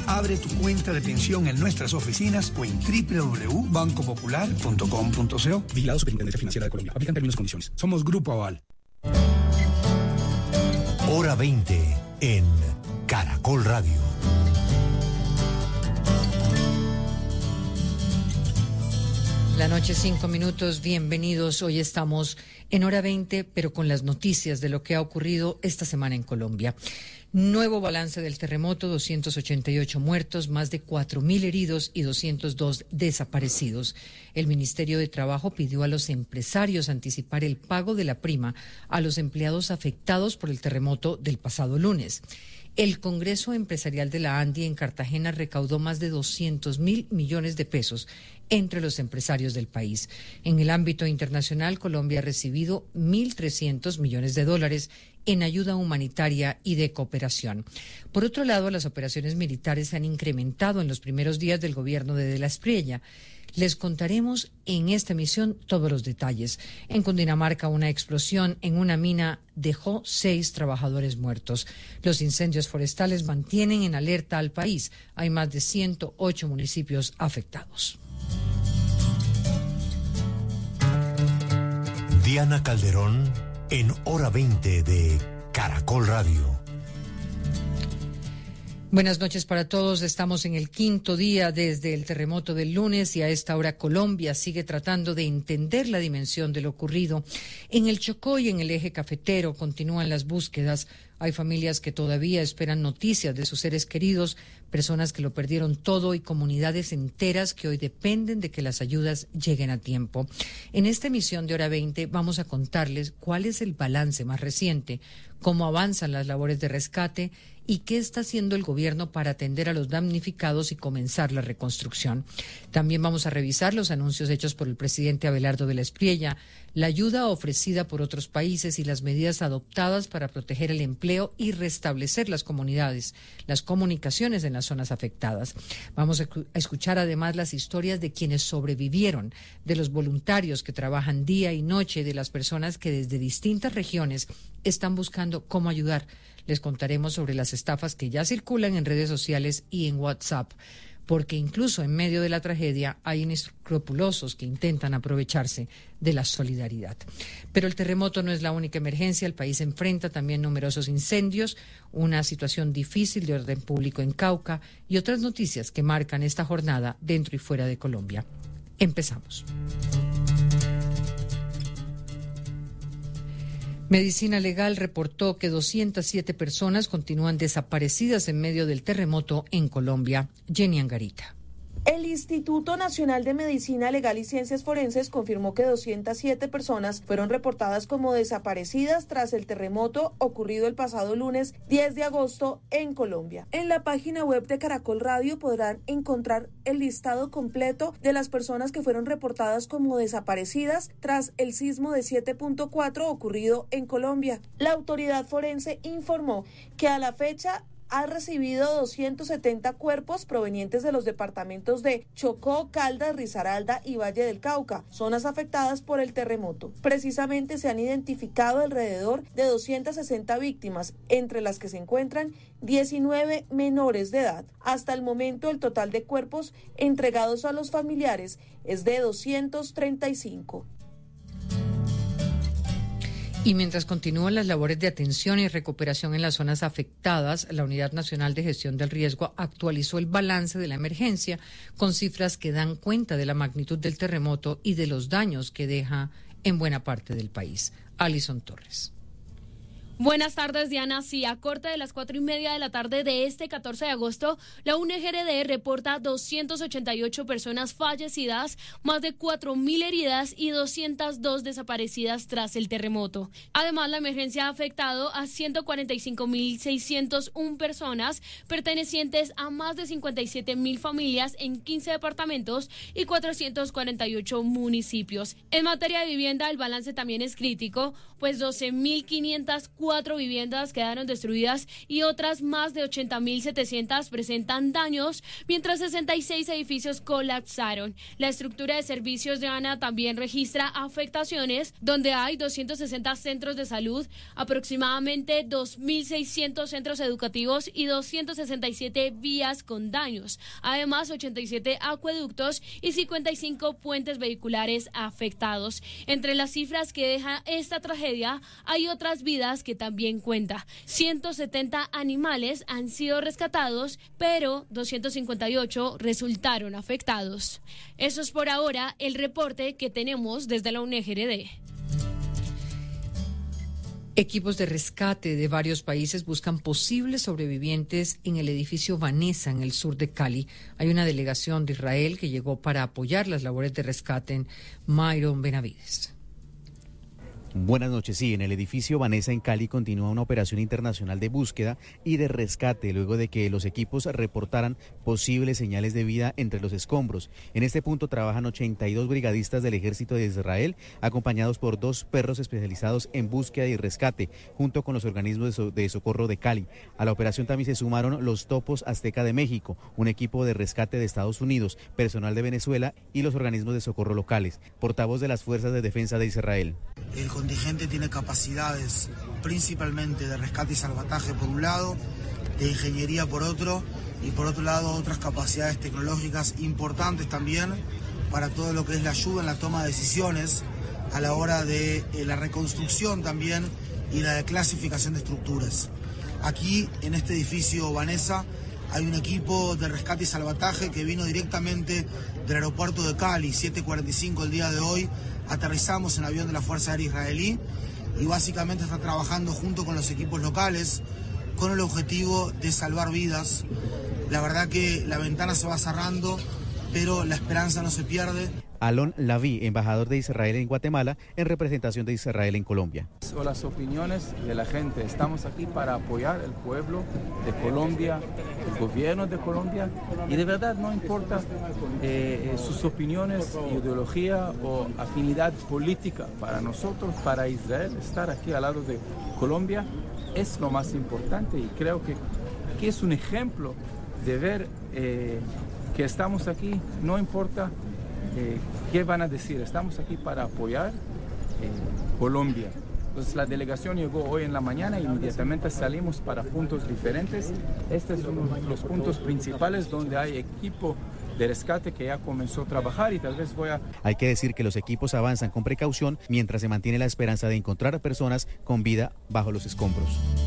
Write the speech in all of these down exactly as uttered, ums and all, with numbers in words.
Abre tu cuenta de pensión en nuestras oficinas o en doble u doble u doble u punto banco popular punto com punto co. Vigilado Superintendencia Financiera de Colombia. Aplican términos y condiciones. Somos Grupo Aval. Hora veinte en Caracol Radio. La noche, cinco minutos, bienvenidos. Hoy estamos en Hora veinte, pero con las noticias de lo que ha ocurrido esta semana en Colombia. Nuevo balance del terremoto, doscientos ochenta y ocho muertos, más de cuatro mil heridos y doscientos dos desaparecidos. El Ministerio de Trabajo pidió a los empresarios anticipar el pago de la prima a los empleados afectados por el terremoto del pasado lunes. El Congreso Empresarial de la ANDI en Cartagena recaudó más de doscientos mil millones de pesos entre los empresarios del país. En el ámbito internacional, Colombia ha recibido mil trescientos millones de dólares en ayuda humanitaria y de cooperación. Por otro lado, las operaciones militares se han incrementado en los primeros días del gobierno de De la Espriella. Les contaremos en esta emisión todos los detalles. En Cundinamarca, una explosión en una mina dejó seis trabajadores muertos. Los incendios forestales mantienen en alerta al país. Hay más de ciento ocho municipios afectados. Diana Calderón en Hora veinte de Caracol Radio. Buenas noches para todos. Estamos en el quinto día desde el terremoto del lunes y a esta hora Colombia sigue tratando de entender la dimensión de lo ocurrido. En el Chocó y en el eje cafetero continúan las búsquedas. Hay familias que todavía esperan noticias de sus seres queridos, personas que lo perdieron todo y comunidades enteras que hoy dependen de que las ayudas lleguen a tiempo. En esta emisión de Hora veinte vamos a contarles cuál es el balance más reciente, cómo avanzan las labores de rescate y qué está haciendo el gobierno para atender a los damnificados y comenzar la reconstrucción. También vamos a revisar los anuncios hechos por el presidente Abelardo de la Espriella, la ayuda ofrecida por otros países y las medidas adoptadas para proteger el empleo y restablecer las comunidades, las comunicaciones en las zonas afectadas. Vamos a escuchar además las historias de quienes sobrevivieron, de los voluntarios que trabajan día y noche, de las personas que desde distintas regiones están buscando cómo ayudar. Les contaremos sobre las estafas que ya circulan en redes sociales y en WhatsApp, porque incluso en medio de la tragedia hay inescrupulosos que intentan aprovecharse de la solidaridad. Pero el terremoto no es la única emergencia. El país enfrenta también numerosos incendios, una situación difícil de orden público en Cauca y otras noticias que marcan esta jornada dentro y fuera de Colombia. Empezamos. Medicina Legal reportó que doscientas siete personas continúan desaparecidas en medio del terremoto en Colombia. Jenny Angarita. El Instituto Nacional de Medicina Legal y Ciencias Forenses confirmó que doscientas siete personas fueron reportadas como desaparecidas tras el terremoto ocurrido el pasado lunes diez de agosto en Colombia. En la página web de Caracol Radio podrán encontrar el listado completo de las personas que fueron reportadas como desaparecidas tras el sismo de siete punto cuatro ocurrido en Colombia. La autoridad forense informó que a la fecha ha recibido doscientos setenta cuerpos provenientes de los departamentos de Chocó, Caldas, Risaralda y Valle del Cauca, zonas afectadas por el terremoto. Precisamente se han identificado alrededor de doscientas sesenta víctimas, entre las que se encuentran diecinueve menores de edad. Hasta el momento, el total de cuerpos entregados a los familiares es de doscientos treinta y cinco. Y mientras continúan las labores de atención y recuperación en las zonas afectadas, la Unidad Nacional de Gestión del Riesgo actualizó el balance de la emergencia con cifras que dan cuenta de la magnitud del terremoto y de los daños que deja en buena parte del país. Alison Torres. Buenas tardes, Diana. Sí, a corte de las cuatro y media de la tarde de este catorce de agosto, la U N G R D reporta doscientas ochenta y ocho personas fallecidas, más de cuatro mil heridas y doscientas dos desaparecidas tras el terremoto. Además, la emergencia ha afectado a ciento cuarenta y cinco mil seiscientas una personas pertenecientes a más de cincuenta y siete mil familias en quince departamentos y cuatrocientos cuarenta y ocho municipios. En materia de vivienda, el balance también es crítico, pues doce mil quinientas cuatro cuatro viviendas quedaron destruidas y otras más de ochenta mil setecientas presentan daños, mientras sesenta y seis edificios colapsaron. La estructura de servicios de ANA también registra afectaciones, donde hay doscientos sesenta centros de salud, aproximadamente dos mil seiscientos centros educativos y doscientas sesenta y siete vías con daños. Además, ochenta y siete acueductos y cincuenta y cinco puentes vehiculares afectados. Entre las cifras que deja esta tragedia, hay otras vidas que también cuenta. ciento setenta animales han sido rescatados, pero doscientos cincuenta y ocho resultaron afectados. Eso es por ahora el reporte que tenemos desde la U N E G R D. Equipos de rescate de varios países buscan posibles sobrevivientes en el edificio Vanessa, en el sur de Cali. Hay una delegación de Israel que llegó para apoyar las labores de rescate en Myron Benavides. Buenas noches. Sí, en el edificio Vanessa en Cali continúa una operación internacional de búsqueda y de rescate luego de que los equipos reportaran posibles señales de vida entre los escombros. En este punto trabajan ochenta y dos brigadistas del ejército de Israel, acompañados por dos perros especializados en búsqueda y rescate, junto con los organismos de, so- de socorro de Cali. A la operación también se sumaron los Topos Azteca de México, un equipo de rescate de Estados Unidos, personal de Venezuela y los organismos de socorro locales. Portavoz de las Fuerzas de Defensa de Israel. El contingente tiene capacidades principalmente de rescate y salvataje por un lado, de ingeniería por otro, y por otro lado otras capacidades tecnológicas importantes también para todo lo que es la ayuda en la toma de decisiones a la hora de eh, la reconstrucción también y la clasificación de estructuras. Aquí en este edificio Vanessa hay un equipo de rescate y salvataje que vino directamente del aeropuerto de Cali, siete cuarenta y cinco el día de hoy. Aterrizamos en avión de la Fuerza Aérea Israelí y básicamente está trabajando junto con los equipos locales con el objetivo de salvar vidas. La verdad que la ventana se va cerrando, pero la esperanza no se pierde. Alon Laví, embajador de Israel en Guatemala, en representación de Israel en Colombia. O las opiniones de la gente. Estamos aquí para apoyar al pueblo de Colombia, el gobierno de Colombia, y de verdad no importa eh, sus opiniones, ideología o afinidad política. Para nosotros, para Israel, estar aquí al lado de Colombia es lo más importante, y creo que aquí es un ejemplo de ver eh, que estamos aquí, no importa Eh, ¿qué van a decir? Estamos aquí para apoyar eh, Colombia. Entonces la delegación llegó hoy en la mañana e inmediatamente salimos para puntos diferentes. Este es uno de los puntos principales donde hay equipo de rescate que ya comenzó a trabajar, y tal vez voy a... Hay que decir que los equipos avanzan con precaución mientras se mantiene la esperanza de encontrar a personas con vida bajo los escombros.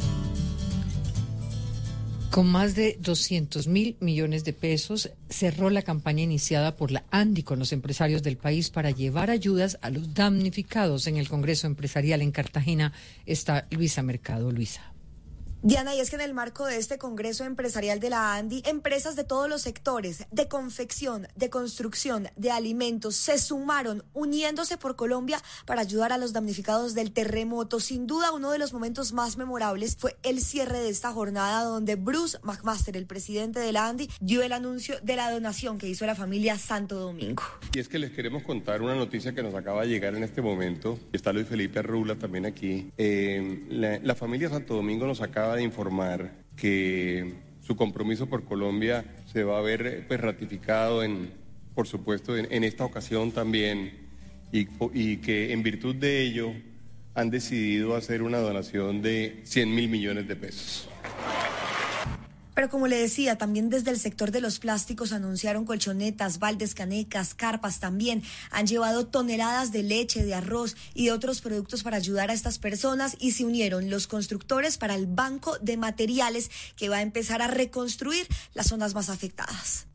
Con más de doscientos mil millones de pesos, cerró la campaña iniciada por la ANDI con los empresarios del país para llevar ayudas a los damnificados. En el Congreso Empresarial en Cartagena está Luisa Mercado. Luisa. Diana, y es que en el marco de este Congreso Empresarial de la ANDI, empresas de todos los sectores, de confección, de construcción, de alimentos, se sumaron uniéndose por Colombia para ayudar a los damnificados del terremoto. Sin duda, uno de los momentos más memorables fue el cierre de esta jornada, donde Bruce McMaster, el presidente de la ANDI, dio el anuncio de la donación que hizo la familia Santo Domingo. Y es que les queremos contar una noticia que nos acaba de llegar en este momento. Está Luis Felipe Arrula también aquí. Eh, la, la familia Santo Domingo nos acaba de informar que su compromiso por Colombia se va a ver pues, ratificado, en, por supuesto, en, en esta ocasión también, y, y que en virtud de ello han decidido hacer una donación de cien mil millones de pesos. Pero como le decía, también desde el sector de los plásticos anunciaron colchonetas, baldes, canecas, carpas. También han llevado toneladas de leche, de arroz y de otros productos para ayudar a estas personas, y se unieron los constructores para el banco de materiales que va a empezar a reconstruir las zonas más afectadas.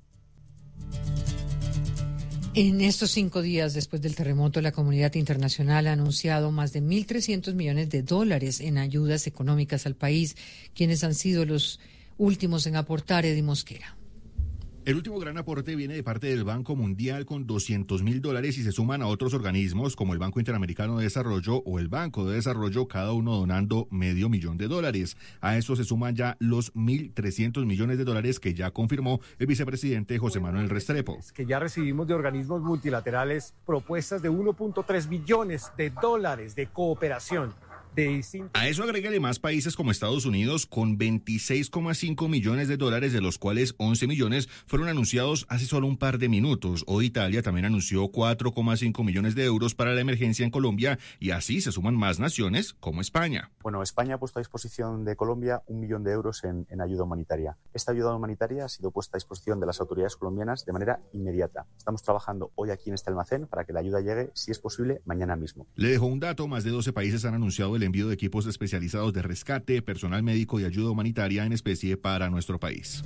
En estos cinco días después del terremoto, la comunidad internacional ha anunciado más de mil trescientos millones de dólares en ayudas económicas al país. ¿Quiénes han sido los últimos en aportar? Eddie Mosquera. El último gran aporte viene de parte del Banco Mundial con doscientos mil dólares, y se suman a otros organismos como el Banco Interamericano de Desarrollo o el Banco de Desarrollo, cada uno donando medio millón de dólares. A eso se suman ya los mil trescientos millones de dólares que ya confirmó el vicepresidente José Manuel Restrepo. Que ya recibimos de organismos multilaterales propuestas de uno punto tres billones de dólares de cooperación, A eso agrégale más países como Estados Unidos con veintiséis coma cinco millones de dólares, de los cuales once millones fueron anunciados hace solo un par de minutos. Hoy Italia también anunció cuatro coma cinco millones de euros para la emergencia en Colombia y así se suman más naciones como España. Bueno, España ha puesto a disposición de Colombia un millón de euros en, en ayuda humanitaria. Esta ayuda humanitaria ha sido puesta a disposición de las autoridades colombianas de manera inmediata. Estamos trabajando hoy aquí en este almacén para que la ayuda llegue, si es posible, mañana mismo. Le dejo un dato: más de doce países han anunciado el envío de equipos especializados de rescate, personal médico y ayuda humanitaria en especie para nuestro país.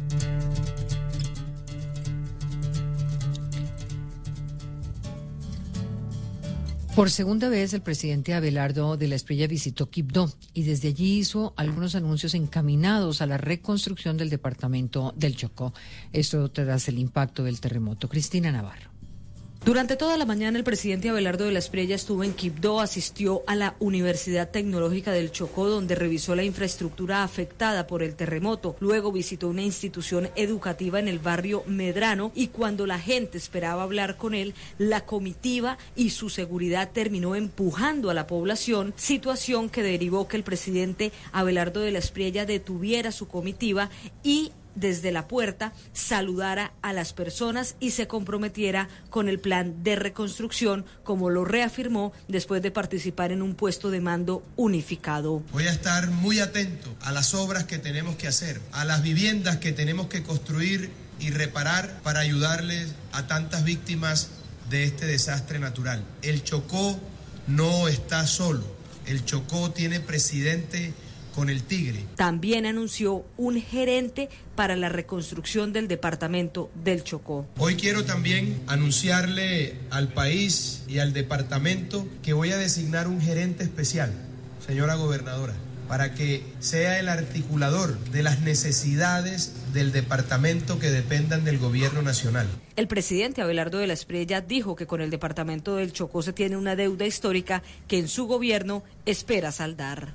Por segunda vez, el presidente Abelardo de la Espriella visitó Quibdó y desde allí hizo algunos anuncios encaminados a la reconstrucción del departamento del Chocó. Esto tras el impacto del terremoto. Cristina Navarro. Durante toda la mañana, el presidente Abelardo de la Espriella estuvo en Quibdó, asistió a la Universidad Tecnológica del Chocó, donde revisó la infraestructura afectada por el terremoto. Luego visitó una institución educativa en el barrio Medrano y cuando la gente esperaba hablar con él, la comitiva y su seguridad terminó empujando a la población, situación que derivó que el presidente Abelardo de la Espriella detuviera su comitiva y desde la puerta saludara a las personas y se comprometiera con el plan de reconstrucción, como lo reafirmó después de participar en un puesto de mando unificado. Voy a estar muy atento a las obras que tenemos que hacer, a las viviendas que tenemos que construir y reparar para ayudarles a tantas víctimas de este desastre natural. El Chocó no está solo, el Chocó tiene presidente con el Tigre. También anunció un gerente para la reconstrucción del departamento del Chocó. Hoy quiero también anunciarle al país y al departamento que voy a designar un gerente especial, señora gobernadora, para que sea el articulador de las necesidades del departamento que dependan del gobierno nacional. El presidente Abelardo de la Espriella dijo que con el departamento del Chocó se tiene una deuda histórica que en su gobierno espera saldar.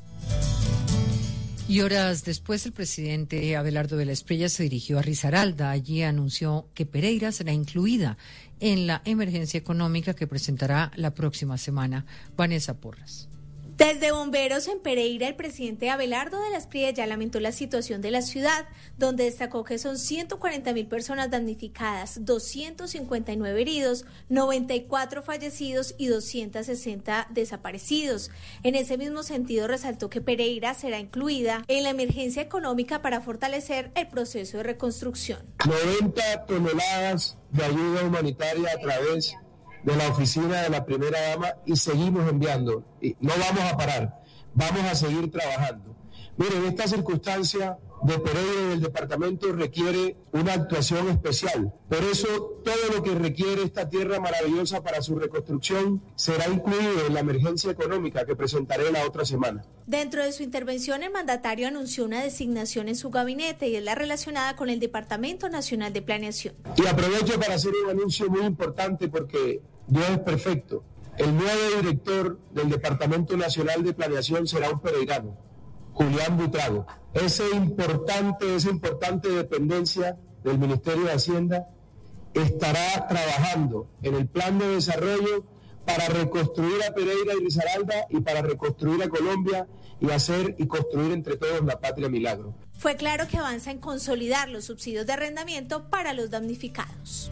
Y horas después, el presidente Abelardo de la Espriella se dirigió a Risaralda. Allí anunció que Pereira será incluida en la emergencia económica que presentará la próxima semana. Vanessa Porras. Desde Bomberos en Pereira, el presidente Abelardo de la Espriella lamentó la situación de la ciudad, donde destacó que son ciento cuarenta mil personas damnificadas, doscientos cincuenta y nueve heridos, noventa y cuatro fallecidos y doscientos sesenta desaparecidos. En ese mismo sentido, resaltó que Pereira será incluida en la emergencia económica para fortalecer el proceso de reconstrucción. noventa toneladas de ayuda humanitaria a través de la oficina de la primera dama y seguimos enviando. Y no vamos a parar, vamos a seguir trabajando. Miren, esta circunstancia de Pereira y del departamento requiere una actuación especial. Por eso, todo lo que requiere esta tierra maravillosa para su reconstrucción será incluido en la emergencia económica que presentaré la otra semana. Dentro de su intervención, el mandatario anunció una designación en su gabinete y es la relacionada con el Departamento Nacional de Planeación. Y aprovecho para hacer un anuncio muy importante porque Dios es perfecto. El nuevo director del Departamento Nacional de Planeación será un pereirano, Julián Butrago. Ese importante, esa importante dependencia del Ministerio de Hacienda estará trabajando en el plan de desarrollo para reconstruir a Pereira y Risaralda y para reconstruir a Colombia y hacer y construir entre todos la patria milagro. Fue claro que avanza en consolidar los subsidios de arrendamiento para los damnificados.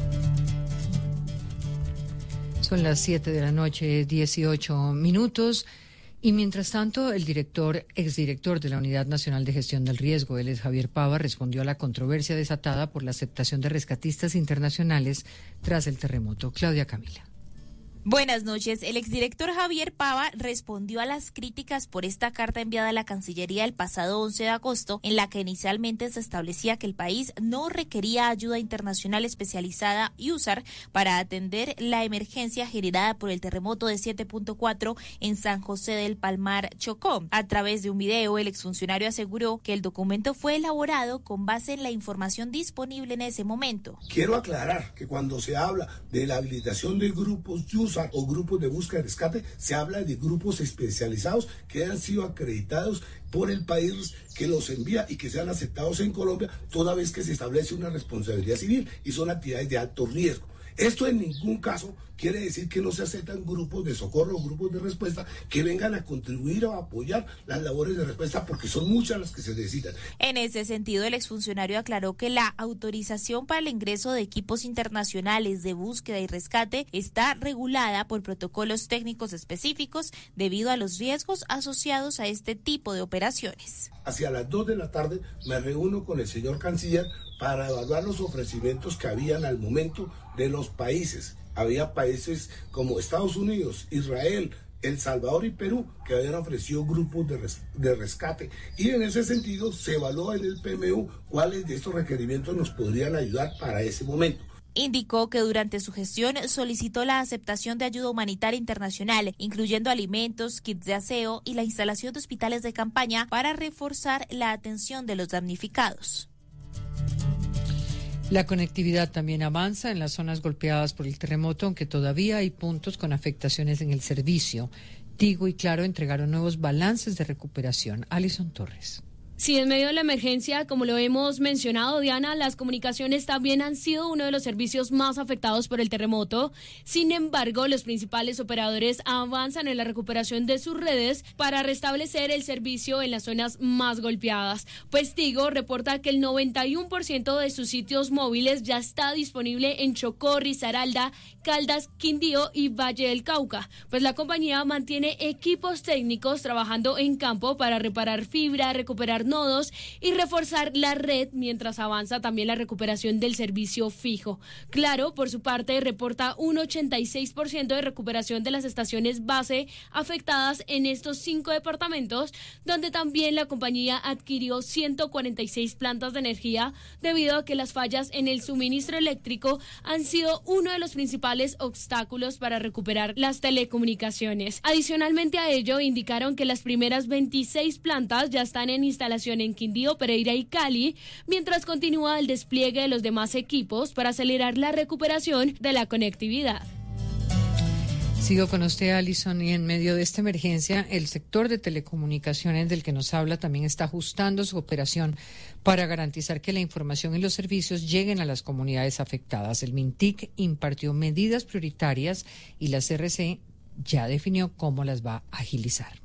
Son las siete de la noche, dieciocho minutos. Y mientras tanto, el director, exdirector de la Unidad Nacional de Gestión del Riesgo, él es Javier Pava, respondió a la controversia desatada por la aceptación de rescatistas internacionales tras el terremoto. Claudia Camila. Buenas noches. El exdirector Javier Pava respondió a las críticas por esta carta enviada a la Cancillería el pasado once de agosto, en la que inicialmente se establecía que el país no requería ayuda internacional especializada y usar para atender la emergencia generada por el terremoto de siete punto cuatro en San José del Palmar, Chocó. A través de un video, el exfuncionario aseguró que el documento fue elaborado con base en la información disponible en ese momento. Quiero aclarar que cuando se habla de la habilitación de grupos U S A o grupos de búsqueda y rescate, se habla de grupos especializados que han sido acreditados por el país que los envía y que sean aceptados en Colombia, toda vez que se establece una responsabilidad civil y son actividades de alto riesgo. Esto en ningún caso quiere decir que no se aceptan grupos de socorro o grupos de respuesta que vengan a contribuir o a apoyar las labores de respuesta, porque son muchas las que se necesitan. En ese sentido, el exfuncionario aclaró que la autorización para el ingreso de equipos internacionales de búsqueda y rescate está regulada por protocolos técnicos específicos debido a los riesgos asociados a este tipo de operaciones. Hacia las dos de la tarde me reúno con el señor canciller para evaluar los ofrecimientos que habían al momento de los países. Había países como Estados Unidos, Israel, El Salvador y Perú que habían ofrecido grupos de, res, de rescate, y en ese sentido se evaluó en el P M U cuáles de estos requerimientos nos podrían ayudar para ese momento. Indicó que durante su gestión solicitó la aceptación de ayuda humanitaria internacional, incluyendo alimentos, kits de aseo y la instalación de hospitales de campaña para reforzar la atención de los damnificados. La conectividad también avanza en las zonas golpeadas por el terremoto, aunque todavía hay puntos con afectaciones en el servicio. Tigo y Claro entregaron nuevos balances de recuperación. Alison Torres. Sí, en medio de la emergencia, como lo hemos mencionado, Diana, las comunicaciones también han sido uno de los servicios más afectados por el terremoto. Sin embargo, los principales operadores avanzan en la recuperación de sus redes para restablecer el servicio en las zonas más golpeadas. Pues Tigo reporta que el noventa y uno por ciento de sus sitios móviles ya está disponible en Chocó, Risaralda, Caldas, Quindío y Valle del Cauca. Pues la compañía mantiene equipos técnicos trabajando en campo para reparar fibra, recuperar nodos y reforzar la red mientras avanza también la recuperación del servicio fijo. Claro, por su parte, reporta un ochenta y seis por ciento de recuperación de las estaciones base afectadas en estos cinco departamentos, donde también la compañía adquirió ciento cuarenta y seis plantas de energía debido a que las fallas en el suministro eléctrico han sido uno de los principales obstáculos para recuperar las telecomunicaciones. Adicionalmente a ello, indicaron que las primeras veintiséis plantas ya están en instalación en Quindío, Pereira y Cali, mientras continúa el despliegue de los demás equipos para acelerar la recuperación de la conectividad. Sigo con usted, Alison, y en medio de esta emergencia, el sector de telecomunicaciones del que nos habla también está ajustando su operación para garantizar que la información y los servicios lleguen a las comunidades afectadas. El MINTIC impartió medidas prioritarias y la C R C ya definió cómo las va a agilizar.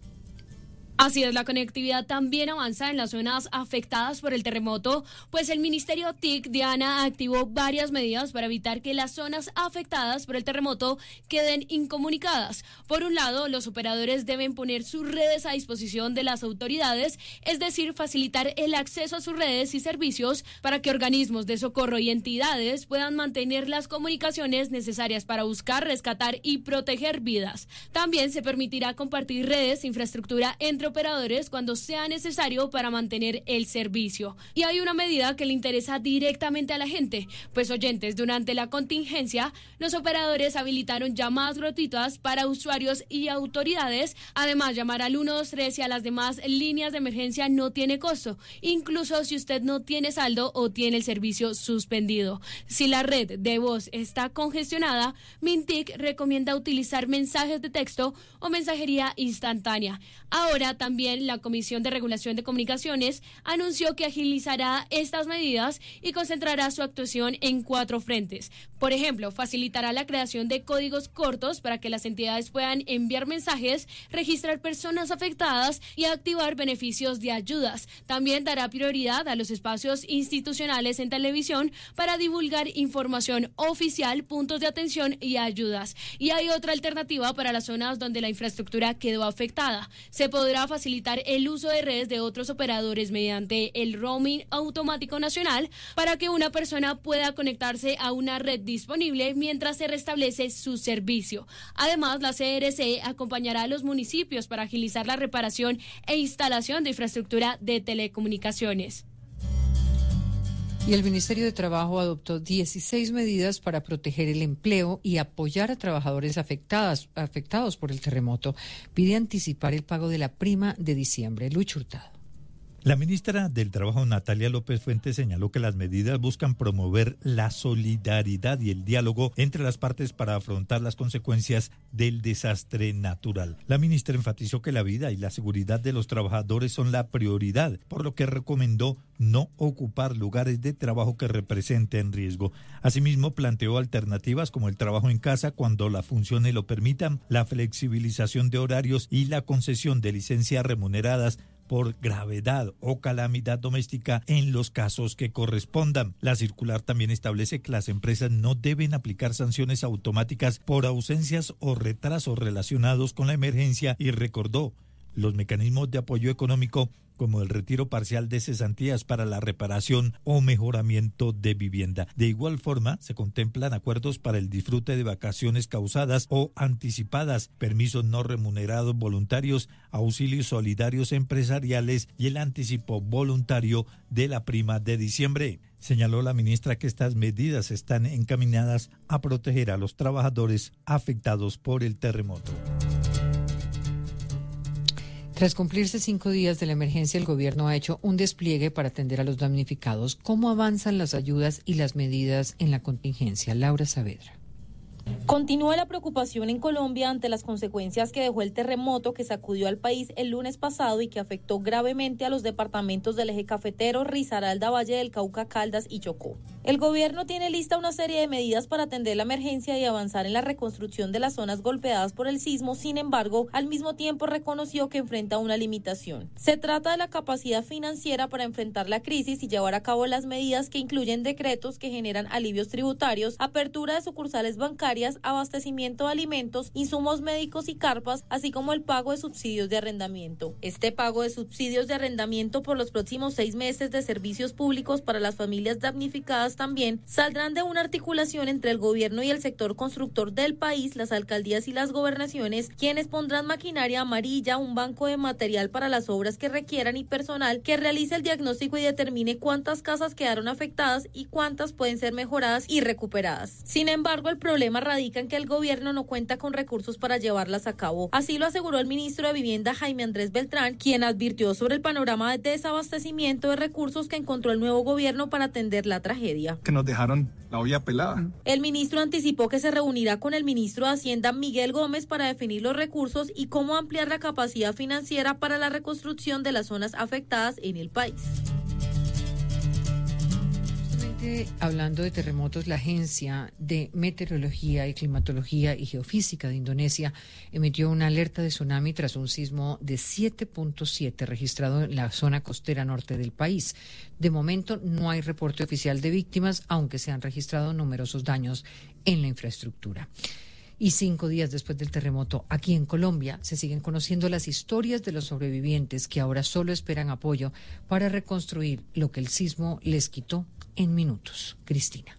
Así es, la conectividad también avanza en las zonas afectadas por el terremoto, pues el Ministerio T I C, Diana, activó varias medidas para evitar que las zonas afectadas por el terremoto queden incomunicadas. Por un lado, los operadores deben poner sus redes a disposición de las autoridades, es decir, facilitar el acceso a sus redes y servicios para que organismos de socorro y entidades puedan mantener las comunicaciones necesarias para buscar, rescatar y proteger vidas. También se permitirá compartir redes e infraestructura entre operadores cuando sea necesario para mantener el servicio. Y hay una medida que le interesa directamente a la gente, pues oyentes, durante la contingencia, los operadores habilitaron llamadas gratuitas para usuarios y autoridades. Además, llamar al uno dos tres y a las demás líneas de emergencia no tiene costo, incluso si usted no tiene saldo o tiene el servicio suspendido. Si la red de voz está congestionada, MINTIC recomienda utilizar mensajes de texto o mensajería instantánea. Ahora también la Comisión de Regulación de Comunicaciones anunció que agilizará estas medidas y concentrará su actuación en cuatro frentes. Por ejemplo, facilitará la creación de códigos cortos para que las entidades puedan enviar mensajes, registrar personas afectadas y activar beneficios de ayudas. También dará prioridad a los espacios institucionales en televisión para divulgar información oficial, puntos de atención y ayudas. Y hay otra alternativa para las zonas donde la infraestructura quedó afectada. Se podrá facilitar el uso de redes de otros operadores mediante el roaming automático nacional para que una persona pueda conectarse a una red disponible mientras se restablece su servicio. Además, la C R C acompañará a los municipios para agilizar la reparación e instalación de infraestructura de telecomunicaciones. Y el Ministerio de Trabajo adoptó dieciséis medidas para proteger el empleo y apoyar a trabajadores afectadas, afectados por el terremoto. Pide anticipar el pago de la prima de diciembre. Lucho Hurtado. La ministra del Trabajo, Natalia López Fuentes, señaló que las medidas buscan promover la solidaridad y el diálogo entre las partes para afrontar las consecuencias del desastre natural. La ministra enfatizó que la vida y la seguridad de los trabajadores son la prioridad, por lo que recomendó no ocupar lugares de trabajo que representen riesgo. Asimismo, planteó alternativas como el trabajo en casa cuando las funciones lo permitan, la flexibilización de horarios y la concesión de licencias remuneradas por gravedad o calamidad doméstica en los casos que correspondan. La circular también establece que las empresas no deben aplicar sanciones automáticas por ausencias o retrasos relacionados con la emergencia y recordó los mecanismos de apoyo económico como el retiro parcial de cesantías para la reparación o mejoramiento de vivienda. De igual forma, se contemplan acuerdos para el disfrute de vacaciones causadas o anticipadas, permisos no remunerados voluntarios, auxilios solidarios empresariales y el anticipo voluntario de la prima de diciembre. Señaló la ministra que estas medidas están encaminadas a proteger a los trabajadores afectados por el terremoto. Tras cumplirse cinco días de la emergencia, el gobierno ha hecho un despliegue para atender a los damnificados. ¿Cómo avanzan las ayudas y las medidas en la contingencia? Laura Saavedra. Continúa la preocupación en Colombia ante las consecuencias que dejó el terremoto que sacudió al país el lunes pasado y que afectó gravemente a los departamentos del eje cafetero, Risaralda, Valle del Cauca, Caldas y Chocó. El gobierno tiene lista una serie de medidas para atender la emergencia y avanzar en la reconstrucción de las zonas golpeadas por el sismo. Sin embargo, al mismo tiempo reconoció que enfrenta una limitación. Se trata de la capacidad financiera para enfrentar la crisis y llevar a cabo las medidas que incluyen decretos que generan alivios tributarios, apertura de sucursales bancarias, abastecimiento de alimentos, insumos médicos y carpas, así como el pago de subsidios de arrendamiento. Este pago de subsidios de arrendamiento por los próximos seis meses de servicios públicos para las familias damnificadas también saldrán de una articulación entre el gobierno y el sector constructor del país, las alcaldías y las gobernaciones, quienes pondrán maquinaria amarilla, un banco de material para las obras que requieran y personal que realice el diagnóstico y determine cuántas casas quedaron afectadas y cuántas pueden ser mejoradas y recuperadas. Sin embargo, el problema radica en que el gobierno no cuenta con recursos para llevarlas a cabo. Así lo aseguró el ministro de Vivienda, Jaime Andrés Beltrán, quien advirtió sobre el panorama de desabastecimiento de recursos que encontró el nuevo gobierno para atender la tragedia. Que nos dejaron la olla pelada. El ministro anticipó que se reunirá con el ministro de Hacienda, Miguel Gómez, para definir los recursos y cómo ampliar la capacidad financiera para la reconstrucción de las zonas afectadas en el país. Hablando de terremotos, la Agencia de Meteorología y Climatología y Geofísica de Indonesia emitió una alerta de tsunami tras un sismo de siete punto siete registrado en la zona costera norte del país. De momento no hay reporte oficial de víctimas, aunque se han registrado numerosos daños en la infraestructura. Y cinco días después del terremoto, aquí en Colombia, se siguen conociendo las historias de los sobrevivientes que ahora solo esperan apoyo para reconstruir lo que el sismo les quitó en minutos. Cristina.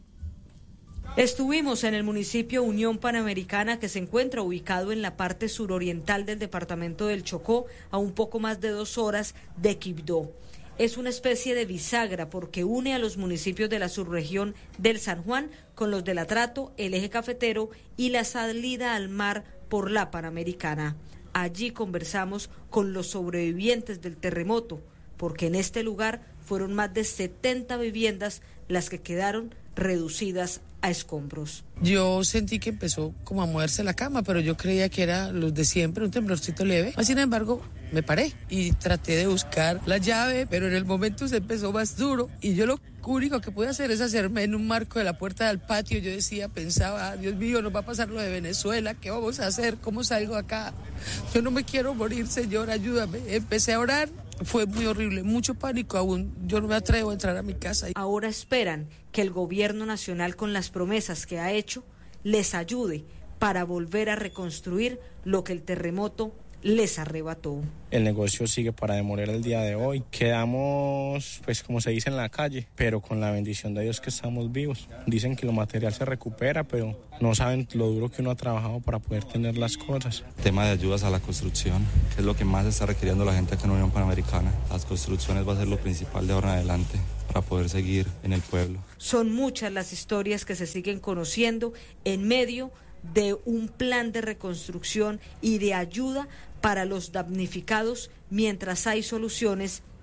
Estuvimos en el municipio Unión Panamericana, que se encuentra ubicado en la parte suroriental del departamento del Chocó, a un poco más de dos horas de Quibdó. Es una especie de bisagra porque une a los municipios de la subregión del San Juan con los del Atrato, el eje cafetero y la salida al mar por la Panamericana. Allí conversamos con los sobrevivientes del terremoto, porque en este lugar fueron más de setenta viviendas las que quedaron reducidas a escombros. Yo sentí que empezó como a moverse la cama, pero yo creía que era los de siempre, un temblorcito leve. Sin embargo, me paré y traté de buscar la llave, pero en el momento se empezó más duro y yo lo único que pude hacer es hacerme en un marco de la puerta del patio. Yo decía, pensaba, Dios mío, nos va a pasar lo de Venezuela, ¿qué vamos a hacer? ¿Cómo salgo acá? Yo no me quiero morir, Señor, ayúdame. Empecé a orar, fue muy horrible, mucho pánico aún. Yo no me atrevo a entrar a mi casa. Ahora esperan que el gobierno nacional, con las promesas que ha hecho, les ayude para volver a reconstruir lo que el terremoto les arrebató. El negocio sigue para demoler el día de hoy. Quedamos, pues como se dice, en la calle, pero con la bendición de Dios que estamos vivos. Dicen que lo material se recupera, pero no saben lo duro que uno ha trabajado para poder tener las cosas. Tema de ayudas a la construcción, que es lo que más está requiriendo la gente aquí en Unión Panamericana. Las construcciones va a ser lo principal de ahora en adelante para poder seguir en el pueblo. Son muchas las historias que se siguen conociendo en medio de un plan de reconstrucción y de ayuda para los damnificados, mientras hay soluciones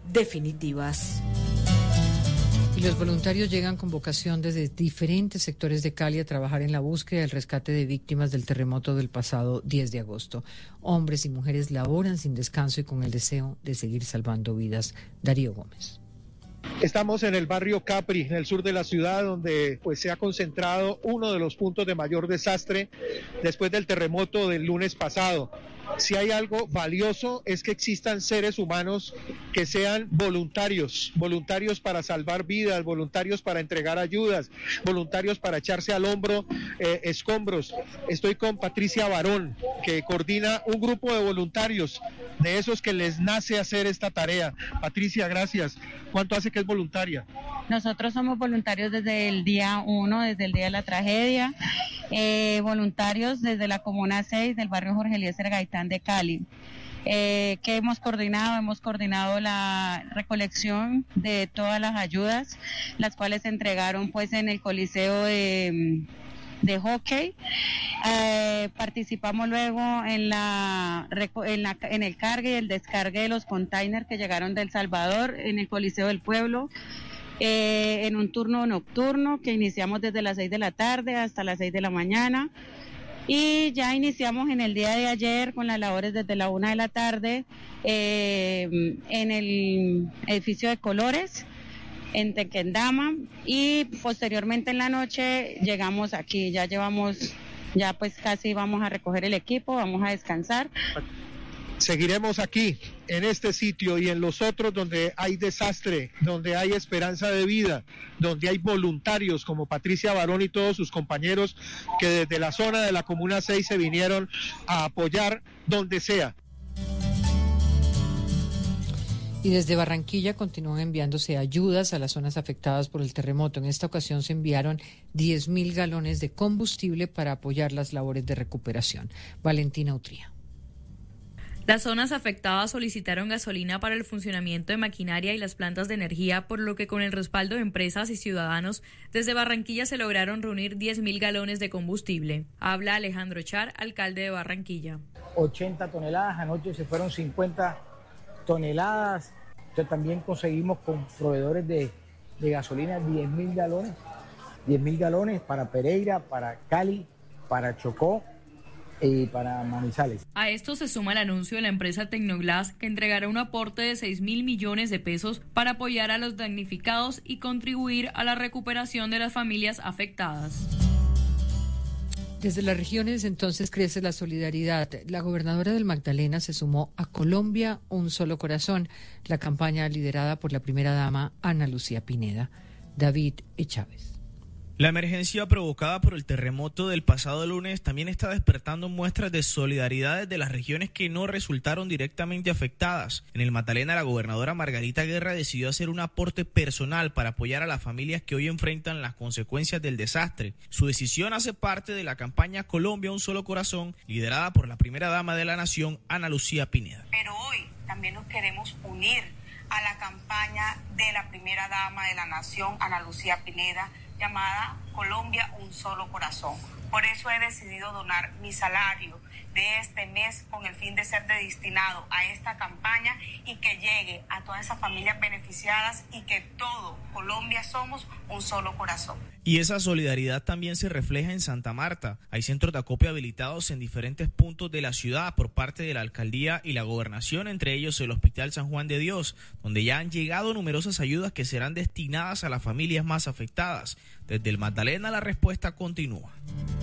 definitivas. Y los voluntarios llegan con vocación desde diferentes sectores de Cali a trabajar en la búsqueda y el rescate de víctimas del terremoto del pasado diez de agosto. Hombres y mujeres laboran sin descanso y con el deseo de seguir salvando vidas. Darío Gómez. Estamos en el barrio Capri, en el sur de la ciudad, donde pues se ha concentrado uno de los puntos de mayor desastre después del terremoto del lunes pasado. Si hay algo valioso es que existan seres humanos que sean voluntarios, voluntarios para salvar vidas, voluntarios para entregar ayudas, voluntarios para echarse al hombro eh, escombros. Estoy con Patricia Barón, que coordina un grupo de voluntarios, de esos que les nace hacer esta tarea. Patricia, gracias. ¿Cuánto hace que es voluntaria? Nosotros somos voluntarios desde el día uno, desde el día de la tragedia, eh, voluntarios desde la Comuna seis del barrio Jorge Eliezer Gaitán de Cali. Eh, ¿Qué hemos coordinado? Hemos coordinado la recolección de todas las ayudas, las cuales se entregaron pues en el Coliseo de... de hockey. Eh, participamos luego en la, en la en el cargue y el descargue de los containers que llegaron de El Salvador en el Coliseo del Pueblo, eh, en un turno nocturno que iniciamos desde las seis de la tarde hasta las seis de la mañana, y ya iniciamos en el día de ayer con las labores desde la una de la tarde eh, en el edificio de Colores en Tequendama, y posteriormente en la noche llegamos aquí. Ya llevamos, ya pues casi vamos a recoger el equipo, vamos a descansar. Seguiremos aquí, en este sitio y en los otros donde hay desastre, donde hay esperanza de vida, donde hay voluntarios como Patricia Barón y todos sus compañeros que desde la zona de la Comuna seis se vinieron a apoyar donde sea. Y desde Barranquilla continúan enviándose ayudas a las zonas afectadas por el terremoto. En esta ocasión se enviaron diez mil galones de combustible para apoyar las labores de recuperación. Valentina Utría. Las zonas afectadas solicitaron gasolina para el funcionamiento de maquinaria y las plantas de energía, por lo que con el respaldo de empresas y ciudadanos, desde Barranquilla se lograron reunir diez mil galones de combustible. Habla Alejandro Char, alcalde de Barranquilla. ochenta toneladas, anoche se fueron cincuenta toneladas. Entonces también conseguimos con proveedores de, de gasolina diez mil galones, diez mil galones para Pereira, para Cali, para Chocó y para Manizales. A esto se suma el anuncio de la empresa Tecnoglass, que entregará un aporte de seis mil millones de pesos para apoyar a los damnificados y contribuir a la recuperación de las familias afectadas. Desde las regiones entonces crece la solidaridad. La gobernadora del Magdalena se sumó a Colombia, un solo corazón, la campaña liderada por la primera dama Ana Lucía Pineda. David E. Chávez. La emergencia provocada por el terremoto del pasado lunes también está despertando muestras de solidaridad desde las regiones que no resultaron directamente afectadas. En el Magdalena, la gobernadora Margarita Guerra decidió hacer un aporte personal para apoyar a las familias que hoy enfrentan las consecuencias del desastre. Su decisión hace parte de la campaña Colombia, un solo corazón, liderada por la primera dama de la nación, Ana Lucía Pineda. Pero hoy también nos queremos unir a la campaña de la primera dama de la nación, Ana Lucía Pineda, llamada Colombia, un solo corazón. Por eso he decidido donar mi salario de este mes con el fin de ser destinado a esta campaña y que llegue a todas esas familias beneficiadas y que todo Colombia somos un solo corazón. Y esa solidaridad también se refleja en Santa Marta. Hay centros de acopio habilitados en diferentes puntos de la ciudad por parte de la alcaldía y la gobernación, entre ellos el Hospital San Juan de Dios, donde ya han llegado numerosas ayudas que serán destinadas a las familias más afectadas. Desde el Magdalena la respuesta continúa.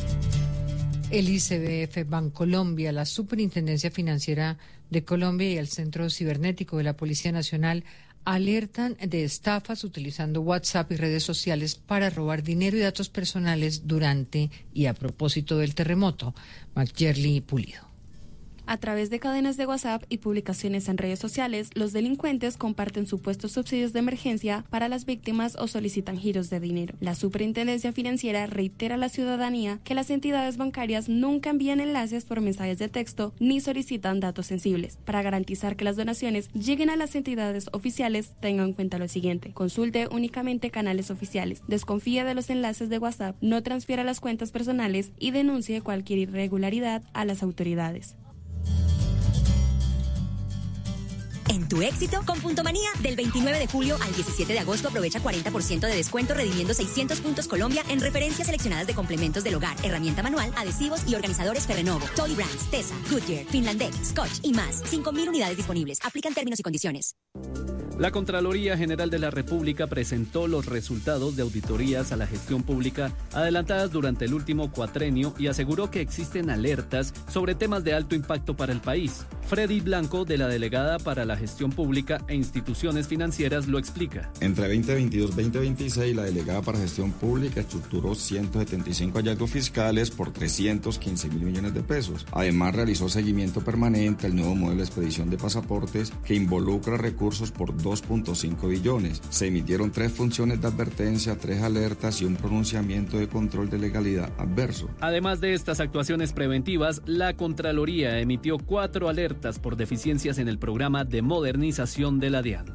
El I C B F, Bancolombia, la Superintendencia Financiera de Colombia y el Centro Cibernético de la Policía Nacional alertan de estafas utilizando WhatsApp y redes sociales para robar dinero y datos personales durante y a propósito del terremoto. Macjerly Pulido. A través de cadenas de WhatsApp y publicaciones en redes sociales, los delincuentes comparten supuestos subsidios de emergencia para las víctimas o solicitan giros de dinero. La Superintendencia Financiera reitera a la ciudadanía que las entidades bancarias nunca envían enlaces por mensajes de texto ni solicitan datos sensibles. Para garantizar que las donaciones lleguen a las entidades oficiales, tenga en cuenta lo siguiente: consulte únicamente canales oficiales, desconfíe de los enlaces de WhatsApp, no transfiera las cuentas personales y denuncie cualquier irregularidad a las autoridades. en tu éxito con Punto Manía. Del veintinueve de julio al diecisiete de agosto aprovecha cuarenta por ciento de descuento redimiendo seiscientos puntos Colombia en referencias seleccionadas de complementos del hogar, herramienta manual, adhesivos y organizadores Ferrenovo, Tolly Brands, Tesa, Goodyear, Finlandec, Scotch y más. cinco mil unidades disponibles. Aplican términos y condiciones. La Contraloría General de la República presentó los resultados de auditorías a la gestión pública adelantadas durante el último cuatrenio y aseguró que existen alertas sobre temas de alto impacto para el país. Freddy Blanco, de la Delegada para la Gestión Pública e Instituciones Financieras, lo explica. Entre veinte veintidós y veinte veintiséis, la Delegada para Gestión Pública estructuró ciento setenta y cinco hallazgos fiscales por trescientos quince mil millones de pesos. Además, realizó seguimiento permanente al nuevo modelo de expedición de pasaportes que involucra recursos por dos punto cinco billones. Se emitieron tres funciones de advertencia, tres alertas y un pronunciamiento de control de legalidad adverso. Además de estas actuaciones preventivas, la Contraloría emitió cuatro alertas por deficiencias en el programa de modernización de la DIAN.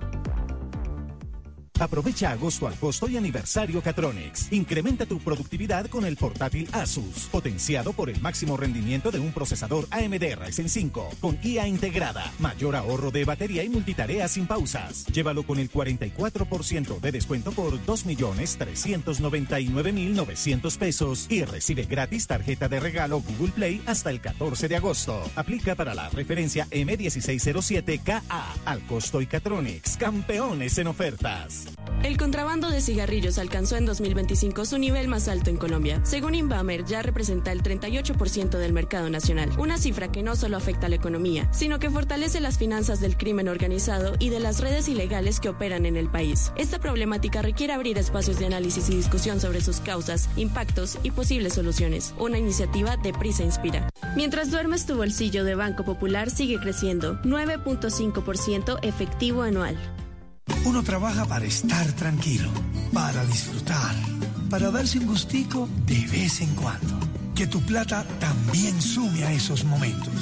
Aprovecha agosto al costo y aniversario Catronics. Incrementa tu productividad con el portátil Asus, potenciado por el máximo rendimiento de un procesador A M D Ryzen cinco, con I A integrada, mayor ahorro de batería y multitarea sin pausas. Llévalo con el cuarenta y cuatro por ciento de descuento por dos millones trescientos noventa y nueve mil novecientos pesos y recibe gratis tarjeta de regalo Google Play hasta el catorce de agosto. Aplica para la referencia M dieciséis cero siete K A. Al costo y Catronics, campeones en ofertas. El contrabando de cigarrillos alcanzó en dos mil veinticinco su nivel más alto en Colombia. Según Inbamer, ya representa el treinta y ocho por ciento del mercado nacional. Una cifra que no solo afecta a la economía, sino que fortalece las finanzas del crimen organizado y de las redes ilegales que operan en el país. Esta problemática requiere abrir espacios de análisis y discusión sobre sus causas, impactos y posibles soluciones. Una iniciativa de Prisa Inspira. Mientras duermes, tu bolsillo de Banco Popular sigue creciendo, nueve punto cinco por ciento efectivo anual. Uno trabaja para estar tranquilo, para disfrutar, para darse un gustico de vez en cuando. Que tu plata también sume a esos momentos.